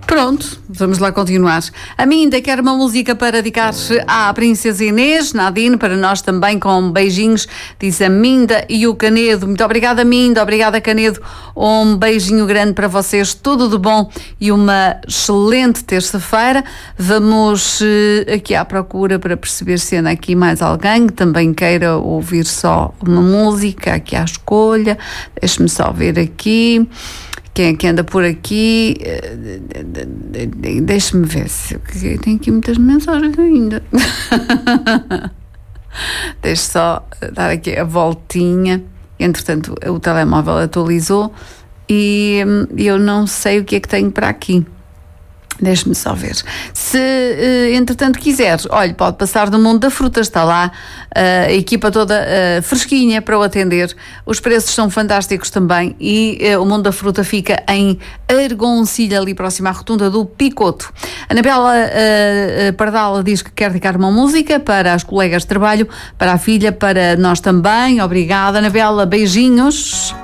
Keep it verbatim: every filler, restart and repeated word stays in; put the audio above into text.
Pronto, vamos lá continuar. A mim ainda quero uma música para dedicar à Princesa Inês, Nadine, para nós também, com beijinhos, diz a Minda e o Canedo. Muito obrigada, Minda, obrigada, Canedo. Um beijinho grande para vocês, tudo de bom e uma excelente terça-feira. Vamos uh, aqui à procura para perceber se anda aqui mais alguém que também queira ouvir só uma música, aqui à escolha. Deixe-me só ver aqui. Quem é que anda por aqui? Deixe-me ver se tem aqui muitas mensagens ainda. Deixe só dar aqui a voltinha. Entretanto, o telemóvel atualizou e eu não sei o que é que tenho para aqui. Deixe-me só ver. Se, entretanto, quiser, olha, pode passar do mundo da fruta, está lá a equipa toda uh, fresquinha para o atender. Os preços são fantásticos também e uh, o mundo da fruta fica em Argoncilha, ali próxima à rotunda do Picoto. Anabela uh, Pardal diz que quer dedicar uma música para as colegas de trabalho, para a filha, para nós também. Obrigada, Anabela. Beijinhos.